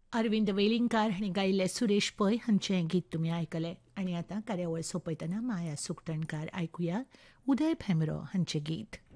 अरविंद वेलिंगकार हांणी गायिल्लें सुरेश पै हांचें गीत तुमी आयकलें. आनी आतां कार्यावळ सोंपयतना माया सुकटणकार आयकुया उदय भेंब्रो हांचें गीत.